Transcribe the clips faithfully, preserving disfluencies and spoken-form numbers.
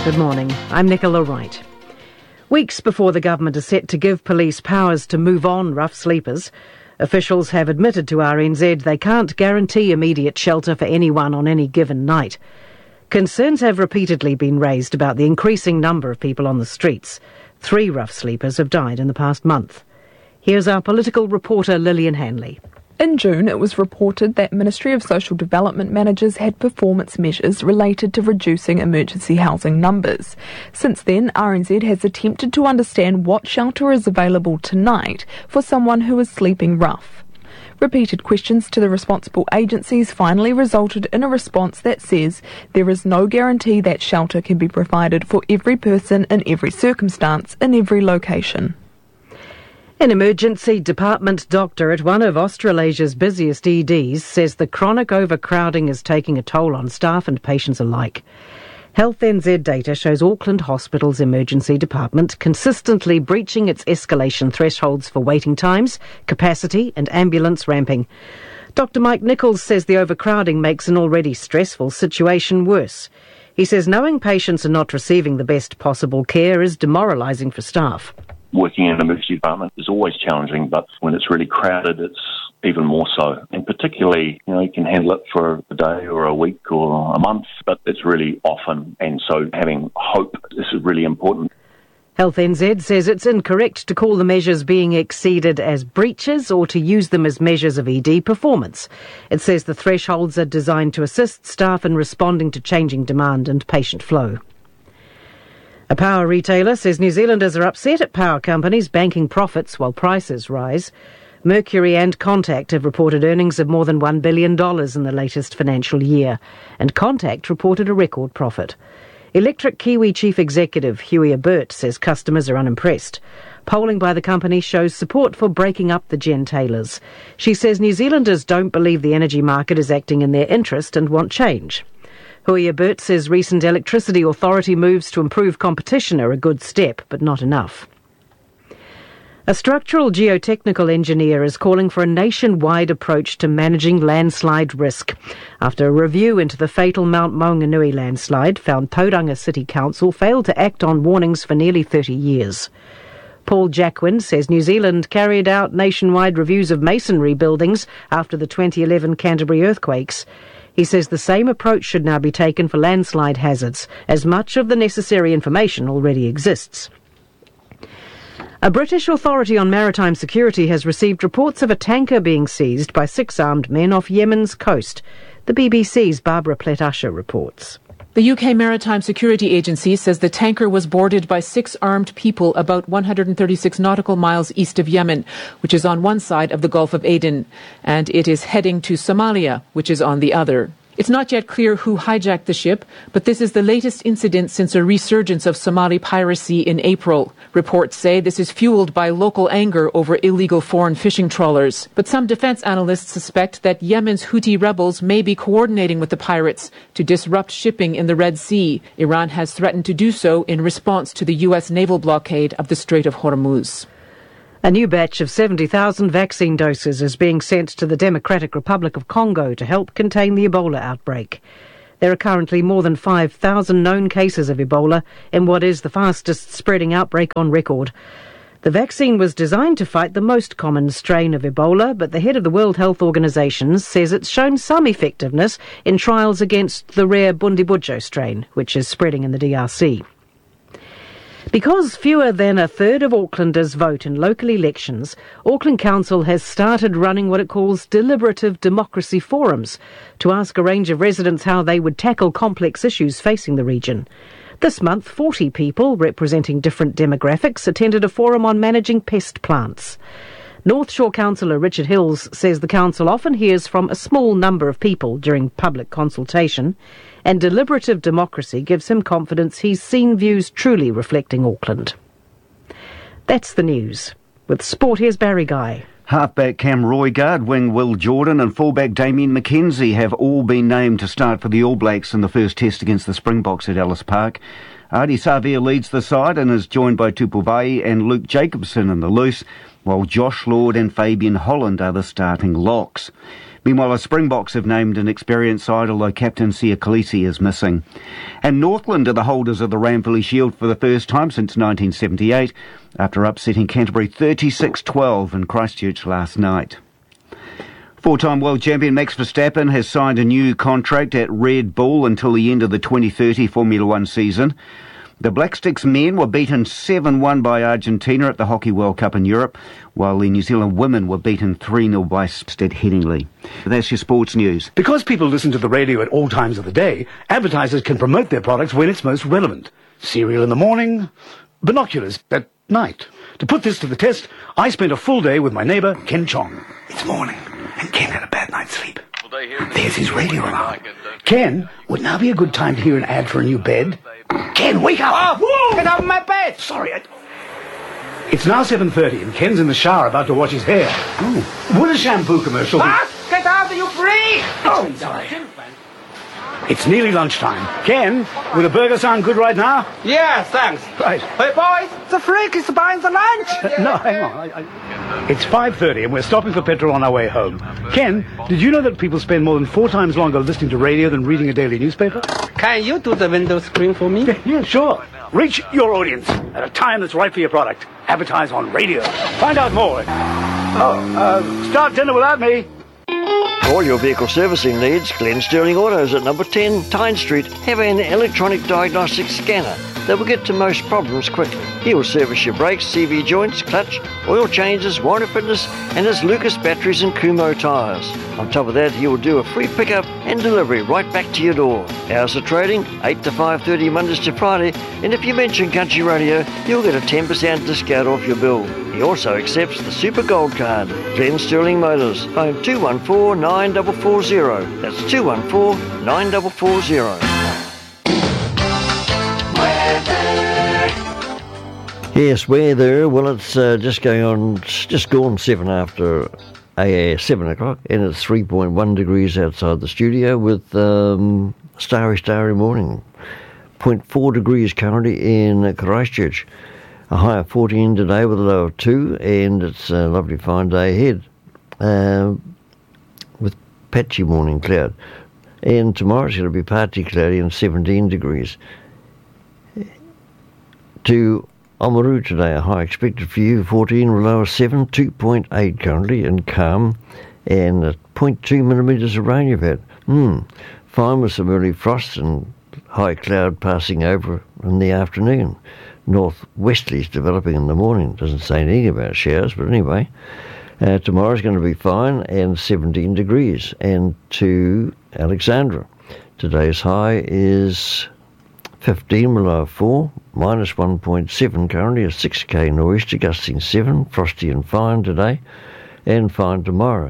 Good morning. I'm Nicola Wright. Weeks before the government is set to give police powers to move on rough sleepers, officials have admitted to R N Z they can't guarantee immediate shelter for anyone on any given night. Concerns have repeatedly been raised about the increasing number of people on the streets. Three rough sleepers have died in the past month. Here's our political reporter Lillian Hanley. In June, it was reported that Ministry of Social Development managers had performance measures related to reducing emergency housing numbers. Since then, R N Z has attempted to understand what shelter is available tonight for someone who is sleeping rough. Repeated questions to the responsible agencies finally resulted in a response that says there is no guarantee that shelter can be provided for every person in every circumstance in every location. An emergency department doctor at one of Australasia's busiest E Ds says the chronic overcrowding is taking a toll on staff and patients alike. Health N Z data shows Auckland Hospital's emergency department consistently breaching its escalation thresholds for waiting times, capacity and ambulance ramping. Doctor Mike Nichols says the overcrowding makes an already stressful situation worse. He says knowing patients are not receiving the best possible care is demoralising for staff. Working in an emergency department is always challenging, but when it's really crowded, it's even more so. And particularly, you know, you can handle it for a day or a week or a month, but it's really often. And so having hope is really important. Health N Z says it's incorrect to call the measures being exceeded as breaches or to use them as measures of E D performance. It says the thresholds are designed to assist staff in responding to changing demand and patient flow. A power retailer says New Zealanders are upset at power companies banking profits while prices rise. Mercury and Contact have reported earnings of more than one billion dollars in the latest financial year, and Contact reported a record profit. Electric Kiwi Chief Executive Huey Abert says customers are unimpressed. Polling by the company shows support for breaking up the gentailers. She says New Zealanders don't believe the energy market is acting in their interest and want change. Huey Abert says recent Electricity Authority moves to improve competition are a good step, but not enough. A structural geotechnical engineer is calling for a nationwide approach to managing landslide risk. After a review into the fatal Mount Maunganui landslide found Tauranga City Council failed to act on warnings for nearly thirty years. Paul Jacquin says New Zealand carried out nationwide reviews of masonry buildings after the twenty eleven Canterbury earthquakes. He says the same approach should now be taken for landslide hazards, as much of the necessary information already exists. A British authority on maritime security has received reports of a tanker being seized by six armed men off Yemen's coast. The B B C's Barbara Plett-Usher reports. The U K Maritime Security Agency says the tanker was boarded by six armed people about one hundred thirty-six nautical miles east of Yemen, which is on one side of the Gulf of Aden, and it is heading to Somalia, which is on the other. It's not yet clear who hijacked the ship, but this is the latest incident since a resurgence of Somali piracy in April. Reports say this is fueled by local anger over illegal foreign fishing trawlers. But some defense analysts suspect that Yemen's Houthi rebels may be coordinating with the pirates to disrupt shipping in the Red Sea. Iran has threatened to do so in response to the U S naval blockade of the Strait of Hormuz. A new batch of seventy thousand vaccine doses is being sent to the Democratic Republic of Congo to help contain the Ebola outbreak. There are currently more than five thousand known cases of Ebola in what is the fastest spreading outbreak on record. The vaccine was designed to fight the most common strain of Ebola, but the head of the World Health Organization says it's shown some effectiveness in trials against the rare Bundibugyo strain, which is spreading in the D R C. Because fewer than a third of Aucklanders vote in local elections, Auckland Council has started running what it calls deliberative democracy forums to ask a range of residents how they would tackle complex issues facing the region. This month, forty people representing different demographics attended a forum on managing pest plants. North Shore Councillor Richard Hills says the council often hears from a small number of people during public consultation, and deliberative democracy gives him confidence he's seen views truly reflecting Auckland. That's the news. With sport, here's Barry Guy. Halfback Cam Roigard, wing Will Jordan and fullback Damien McKenzie have all been named to start for the All Blacks in the first test against the Springboks at Ellis Park. Ardie Savea leads the side and is joined by Tupuvai and Luke Jacobson in the loose, while Josh Lord and Fabian Holland are the starting locks. Meanwhile, the Springboks have named an experienced side, although captain Sia Khaleesi is missing. And Northland are the holders of the Ramfilly Shield for the first time since nineteen seventy-eight, after upsetting Canterbury thirty-six twelve in Christchurch last night. Four-time world champion Max Verstappen has signed a new contract at Red Bull until the end of the twenty thirty Formula One season. The Black Sticks men were beaten seven one by Argentina at the Hockey World Cup in Europe, while the New Zealand women were beaten three nil by Stead Headingley. That's your sports news. Because people listen to the radio at all times of the day, advertisers can promote their products when it's most relevant. Cereal in the morning, binoculars at night. To put this to the test, I spent a full day with my neighbour, Ken Chong. It's morning, and Ken had a bad night's sleep. There's his radio alarm. Ken, would now be a good time to hear an ad for a new bed? Ken, wake up! Oh, get out of my bed! Sorry, I... It's now seven thirty, and Ken's in the shower about to wash his hair. Ooh. Would a shampoo commercial be... Ah, get out, you free! Oh, sorry. It's nearly lunchtime. Ken, will the burger sound good right now? Yeah, thanks. Right. Hey, boys, the freak is buying the lunch. Uh, no, hang on. I, I... It's five thirty, and we're stopping for petrol on our way home. Ken, did you know that people spend more than four times longer listening to radio than reading a daily newspaper? Can you do the window screen for me? Yeah, yeah, sure. Reach your audience at a time that's right for your product. Advertise on radio. Find out more. Oh, uh, start dinner without me. All your vehicle servicing needs, Glen Sterling Autos at number ten Tyne Street have an electronic diagnostic scanner that will get to most problems quickly. He will service your brakes, C V joints, clutch, oil changes, warranty fitness, and his Lucas batteries and Kumho tyres. On top of that, he will do a free pickup and delivery right back to your door. Hours of trading, eight to five thirty Mondays to Friday, and if you mention Country Radio, you'll get a ten percent discount off your bill. He also accepts the Super Gold Card. Glen Sterling Motors, phone two one four, nine four four zero. That's two one four, nine four four zero. Yes, weather. Well, it's uh, just going on, it's just gone seven after uh, seven o'clock, and it's three point one degrees outside the studio with um, starry, starry morning. zero point four degrees currently in Christchurch. A high of fourteen today with a low of two, and it's a lovely fine day ahead uh, with patchy morning cloud. And tomorrow's going to be partly cloudy and seventeen degrees. To Oamaru today, a high expected for you, fourteen, a low of seven, two point eight currently, and calm, and zero point two millimetres of rain you've had. Hmm, fine with some early frost and high cloud passing over in the afternoon. Northwesterlies developing in the morning. Doesn't say anything about showers, but anyway. Uh, tomorrow's going to be fine and seventeen degrees. And to Alexandra, today's high is fifteen, below four, minus one point seven currently, a six K nor'easter gusting seven, frosty and fine today, and fine tomorrow.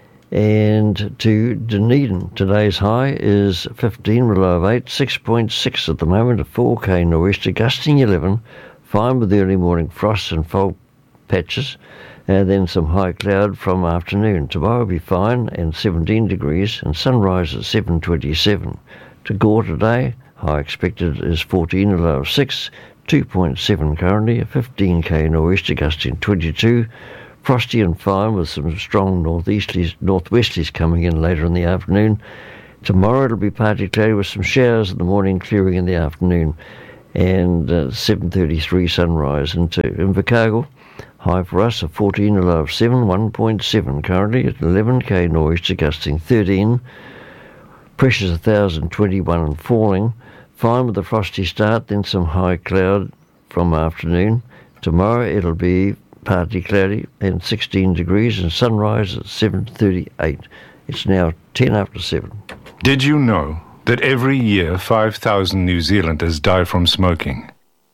And to Dunedin, today's high is fifteen, below of eight, six point six at the moment, a four K nor'easter gusting eleven, fine with early morning frosts and fog patches, and then some high cloud from afternoon. Tomorrow will be fine and seventeen degrees, and sunrise at seven twenty-seven. To Gore today, high expected is fourteen, a low of six, two point seven currently, a fifteen K nor'easter gusting twenty-two, frosty and fine with some strong northeasterlies, northwesterlies coming in later in the afternoon. Tomorrow it'll be partly cloudy with some showers in the morning, clearing in the afternoon, and uh, seven thirty-three sunrise. And to Invercargill, high for us of fourteen, a low of seven, one point seven currently, at eleven K nor'easter gusting thirteen, pressures one thousand twenty-one and falling, fine with a frosty start, then some high cloud from afternoon. Tomorrow it'll be partly cloudy and sixteen degrees, and sunrise at seven thirty-eight. It's now ten after seven. Did you know that every year five thousand New Zealanders die from smoking?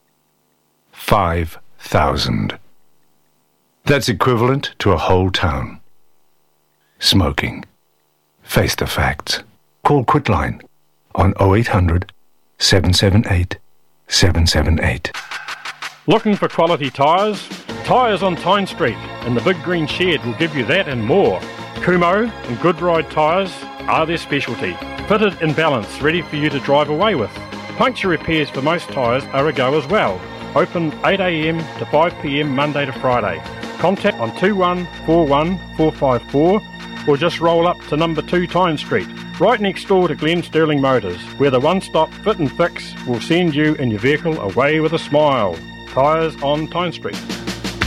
five thousand. That's equivalent to a whole town. Smoking. Face the facts. Call Quitline on oh eight hundred, seven seven eight, seven seven eight. Looking for quality tyres? Tyres on Tyne Street and the Big Green Shed will give you that and more. Kumho and Goodride tyres are their specialty. Fitted in balance, ready for you to drive away with. Puncture repairs for most tyres are a go as well. Open eight a m to five p m Monday to Friday. Contact on two one four one four five four or just roll up to number two Tyne Street, right next door to Glen Sterling Motors, where the one-stop fit and fix will send you and your vehicle away with a smile. Tyres on Tyne Street.